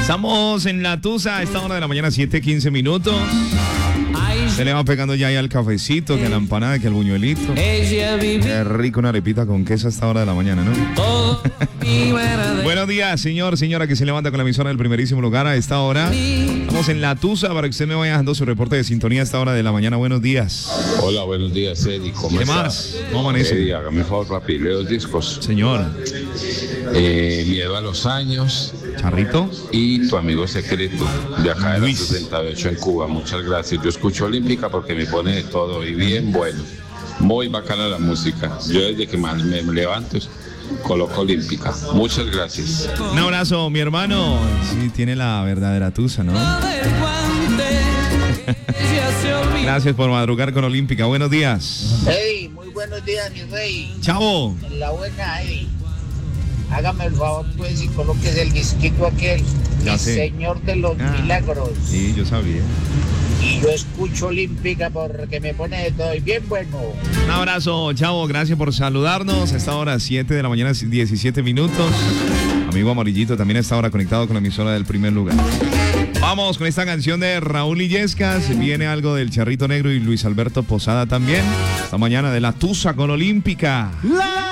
Estamos en La Tusa a esta hora de la mañana, 7:15 minutos. Se le va pegando ya ahí al cafecito, que la empanada, que el buñuelito. Qué rico una arepita con queso a esta hora de la mañana, ¿no? Buenos días, señora que se levanta con la emisora del primerísimo lugar a esta hora. Estamos en La Tusa para que usted me vaya dando su reporte de sintonía a esta hora de la mañana. Buenos días. Hola, buenos días, Eddie. ¿Cómo estás? ¿Qué más? ¿Cómo amanece? Eddie, hágame favor, papi, leo los discos. Señor. Miedo a los años. Charrito. Y tu amigo secreto, de acá de la Luis. 68 en Cuba. Muchas gracias. Yo escucho Olímpica porque me pone de todo y bien bueno. Muy bacana la música. Yo desde que me levanto coloco Olímpica. Muchas gracias. Un abrazo, mi hermano. Sí, tiene la verdadera tusa, ¿no? Gracias por madrugar con Olímpica. Buenos días. Eddie, muy buenos días, mi rey. Chavo. En la buena, Eddie. Hágame el favor, pues, y coloques el disquito aquel. Ya El sé. Señor de los Milagros. Sí, yo sabía. Y yo escucho Olímpica porque me pone de todo y bien bueno. Un abrazo, Chavo. Gracias por saludarnos. A esta hora, 7 de la mañana, 17 minutos. Amigo Amarillito también a esta hora conectado con la emisora del primer lugar. Vamos con esta canción de Raúl Illescas. Viene algo del Charrito Negro y Luis Alberto Posada también. Esta mañana de La Tusa con Olímpica.